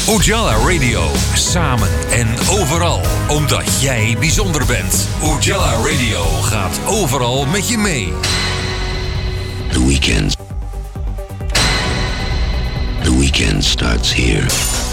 Ujala Radio. Samen en overal. Omdat jij bijzonder bent. Ujala Radio gaat overal met je mee. The weekend starts here.